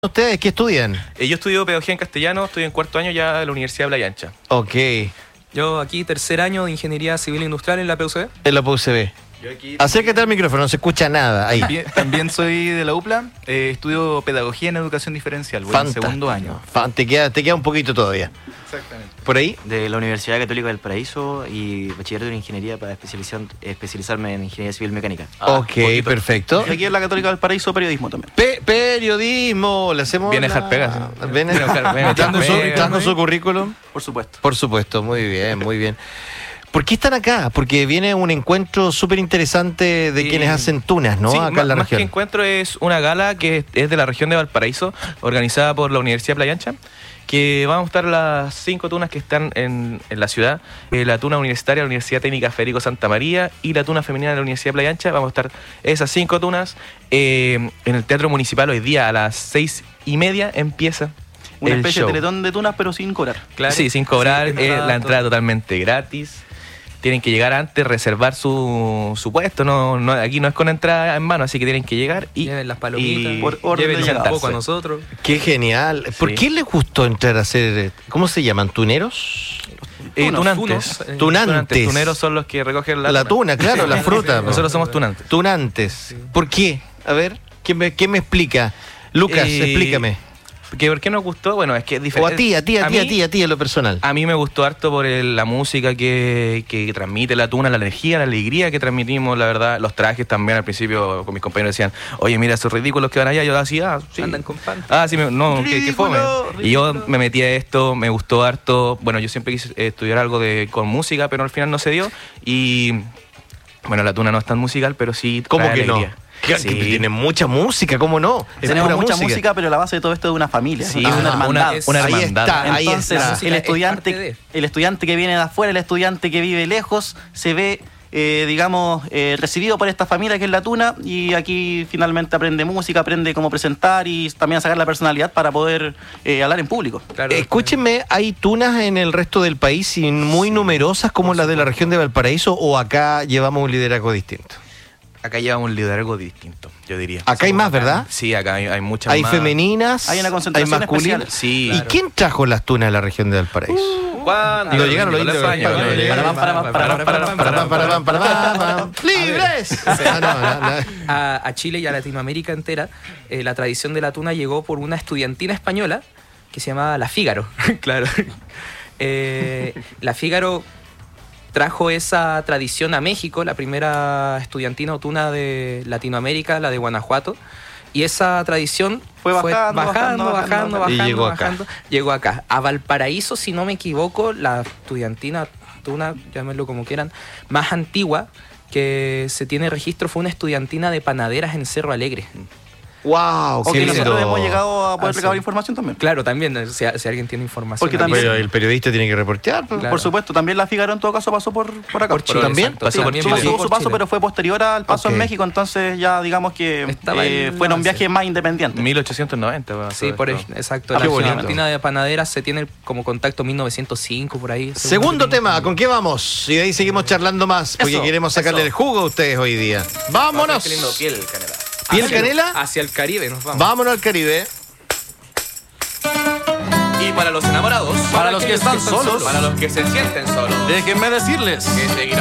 ¿Ustedes qué estudian? Yo estudio pedagogía en castellano, estoy en cuarto año ya de la Universidad de Playa Ancha. Ok. Yo aquí tercer año de Ingeniería Civil e Industrial en la PUCB. En la PUCB. Acércate al micrófono, no se escucha nada ahí. También soy de la UPLA, estudio Pedagogía en Educación Diferencial, voy en segundo año. Te queda un poquito todavía. Exactamente. ¿Por ahí? De la Universidad Católica del Paraíso y bachillerato en Ingeniería para especializarme en Ingeniería Civil Mecánica. Ok, perfecto. Y aquí en la Católica del Paraíso, periodismo también. Periodismo, le hacemos... Viene a dejar pegas. ¿Trajo su currículum? Por supuesto. Por supuesto, muy bien, muy bien. ¿Por qué están acá? Porque viene un encuentro súper interesante de quienes hacen tunas, ¿no? Sí, acá en la más región. que encuentro es una gala que es de la región de Valparaíso, organizada por la Universidad de Playa Ancha, que van a estar las 5 tunas que están en la ciudad. La tuna universitaria de la Universidad Técnica Federico Santa María y la tuna femenina de la Universidad de Playa Ancha. Vamos a estar esas 5 tunas en el Teatro Municipal hoy día a las 6:30 empieza. Una el especie show. de teletón de tunas, pero sin cobrar. Claro. Sí, sin cobrar, Sí, la entrada totalmente gratis. Tienen que llegar antes, reservar su puesto. Aquí no es con entrada en mano, así que tienen que llegar y Lleven las palomitas, por orden de llévenos un llegada. poco a nosotros. Qué genial. ¿Por Sí. qué les gustó entrar a hacer... ¿Cómo se llaman? ¿Tuneros? Tunantes. Tunantes. Tuneros son los que recogen La tuna, claro, la fruta. Nosotros somos tunantes. Tunantes. ¿Por qué? A ver, ¿qué me explica? Lucas, explícame. ¿Por qué nos gustó? Bueno, es que es O diferente. a ti, en lo personal. A mí me gustó harto por la música que transmite la tuna, la energía, la alegría que transmitimos, la verdad. Los trajes también, al principio con mis compañeros decían, oye, mira esos ridículos que van allá. Yo decía, sí. Andan con pan. Sí, no, qué fome. Ridículo. Y yo me metí a esto, me gustó harto. Bueno, yo siempre quise estudiar algo con música, pero al final no se dio. Y bueno, la tuna no es tan musical, pero sí ¿Cómo trae que no? alegría. Que Sí. tiene mucha música, ¿cómo no? Es Tenemos pura mucha música, pero la base de todo esto es una familia. Sí, es una hermandad. una Ahí hermandad. está, ahí Entonces, está. música el es parte estudiante, de. el estudiante que viene de afuera, el estudiante que vive lejos, se ve, recibido por esta familia que es la tuna, y aquí finalmente aprende música, aprende cómo presentar y también a sacar la personalidad para poder hablar en público. Claro. Escúchenme, ¿hay tunas en el resto del país y muy numerosas como las de la región de Valparaíso o acá llevamos un liderazgo distinto? Acá llevamos un liderazgo distinto, yo diría. Acá hay más, ¿verdad? Sí, acá hay muchas Hay más. femeninas, Hay una concentración hay masculinas. especial. Sí. ¿Y quién trajo las tunas a la región de Valparaíso? ¿Cuándo? Lo llegaron los Nicolás indios. España. ¡Libres! A Chile y a Latinoamérica entera, la tradición de la tuna llegó por una estudiantina española que se llamaba La Fígaro. Claro. La Fígaro trajo esa tradición a México, la primera estudiantina o tuna de Latinoamérica, la de Guanajuato. Y esa tradición Fue bajando. Y llegó acá. bajando. Llegó acá. A Valparaíso, si no me equivoco, la estudiantina, tuna, llámenlo como quieran, más antigua que se tiene registro fue una estudiantina de panaderas en Cerro Alegre. ¡Wow! O ¡Qué que nosotros lindo! hemos llegado a poder Ah, recabar sí. información también. Claro, también, si alguien tiene información. Porque también- Pero el periodista tiene que reportear. pues. Claro. Por supuesto, también la Fígaro en todo caso pasó por acá. Por Chile, ¿También? exacto. Pasó Sí, por también Chile. pasó Tuvo por su paso, Chile. pero fue posterior al paso Ok. en México, entonces ya digamos que Estaba en fueron la viajes base. más independientes. 1890. bueno, Sí, todo esto. exacto. Ah, La qué bonito. estudiantina de panaderas se tiene como contacto 1905 por ahí. Segundo tema, ¿con qué vamos? Y de ahí seguimos charlando más, porque Eso, queremos sacarle eso. el jugo a ustedes hoy día. ¡Vámonos! Qué lindo, piel canela. ¿Piel canela? Hacia el Caribe nos vamos. Vámonos al Caribe. Y para los enamorados, Para los que están solos, para los que se sienten solos, déjenme decirles que seguirán